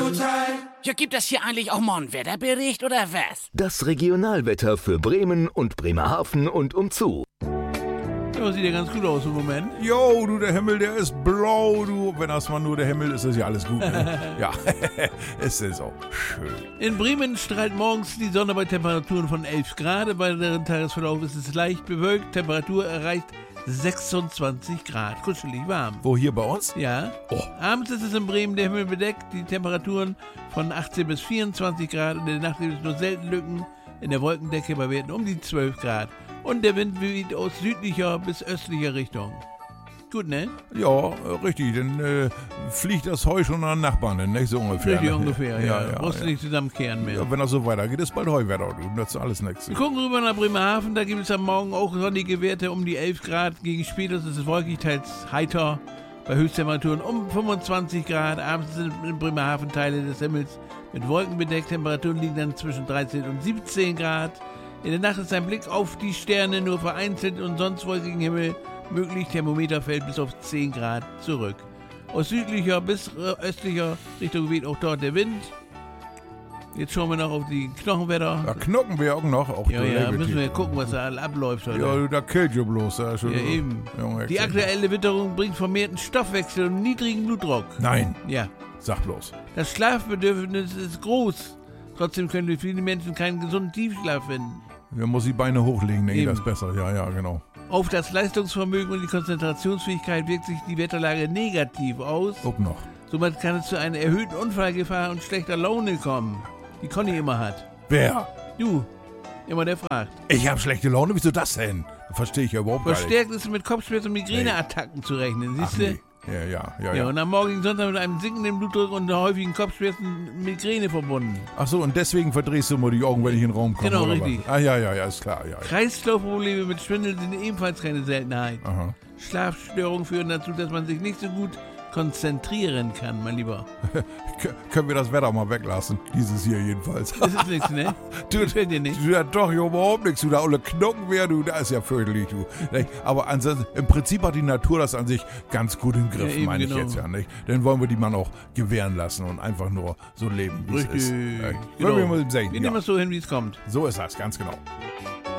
Ja, gibt es hier eigentlich auch mal einen Wetterbericht oder was? Das Regionalwetter für Bremen und Bremerhaven und umzu. Ja, sieht ja ganz gut aus im Moment. Jo, du, der Himmel, der ist blau, du. Wenn das mal nur der Himmel ist, ist ja alles gut. Ne? Ja, es ist auch schön. In Bremen strahlt morgens die Sonne bei Temperaturen von 11 Grad. Im weiteren Tagesverlauf ist es leicht bewölkt. Temperatur erreicht 26 Grad. Kuschelig warm. Wo, hier bei uns? Ja. Oh. Abends ist es in Bremen der Himmel bedeckt. Die Temperaturen von 18 bis 24 Grad. In der Nacht gibt es nur selten Lücken in der Wolkendecke bei Werten um die 12 Grad. Und der Wind weht aus südlicher bis östlicher Richtung. Gut, ne? Ja, richtig. Dann fliegt das Heu schon an den Nachbarn, nicht so ungefähr. Richtig ne? ungefähr, ja. Brauchst du nicht zusammenkehren mehr. Ja, wenn das so weitergeht, ist bald Heuwetter, du. Das ist alles nichts. Wir gucken rüber nach Bremerhaven. Da gibt es am Morgen auch sonnige Werte um die 11 Grad. Gegen später ist es wolkig, teils heiter. Bei Höchsttemperaturen um 25 Grad. Abends sind in Bremerhaven Teile des Himmels mit Wolken bedeckt. Temperaturen liegen dann zwischen 13 und 17 Grad. In der Nacht ist ein Blick auf die Sterne nur vereinzelt und sonst wolkigen Himmel möglich. Thermometer fällt bis auf 10 Grad zurück. Aus südlicher bis östlicher Richtung weht auch dort der Wind. Jetzt schauen wir noch auf die Knochenwetter. Da knocken wir auch noch. Auch Ja, müssen wir gucken, was da abläuft heute. Ja, da killt ihr bloß. Ja, schon Ja, eben. Junge, Die aktuelle Witterung bringt vermehrten Stoffwechsel und niedrigen Blutdruck. Nein, Ja. sag bloß. Das Schlafbedürfnis ist groß. Trotzdem können durch viele Menschen keinen gesunden Tiefschlaf finden. Da muss die Beine hochlegen, denke ich, Eben. das ist besser. Ja, genau. Auf das Leistungsvermögen und die Konzentrationsfähigkeit wirkt sich die Wetterlage negativ aus. Guck noch. Somit kann es zu einer erhöhten Unfallgefahr und schlechter Laune kommen, die Conny immer hat. Wer? Du, immer der fragt. Ich habe schlechte Laune? Wieso das denn? Verstehe ich ja überhaupt gar nicht. Verstärkt ist mit Kopfschmerzen und Migräneattacken zu rechnen, Ach, siehst du? nee. Ja. Und am morgigen Sonntag mit einem sinkenden Blutdruck und häufigen Kopfschmerzen und Migräne verbunden. Ach so, und deswegen verdrehst du immer die Augen, wenn ich in den Raum komme. Genau, oder richtig. Was? Ah, ja, ist klar. Ja. Kreislaufprobleme mit Schwindel sind ebenfalls keine Seltenheit. Aha. Schlafstörungen führen dazu, dass man sich nicht so gut konzentrieren kann, mein Lieber. Können wir das Wetter mal weglassen? Dieses hier jedenfalls. Das ist nichts, ne? Gefällt dir nicht? Du, ja, doch, überhaupt nichts. Du, da alle Knochen wär, du, da ist ja fürchterlich, du. Nicht? Aber ansonsten, im Prinzip hat die Natur das an sich ganz gut im Griff, Ja, eben, meine genau. ich jetzt ja, nicht? Dann wollen wir die Mann auch gewähren lassen und einfach nur so leben, wie es ist. Richtig. Wollen Genau. wir mal sehen? Wir nehmen es so hin, wie es kommt. So ist das, ganz genau.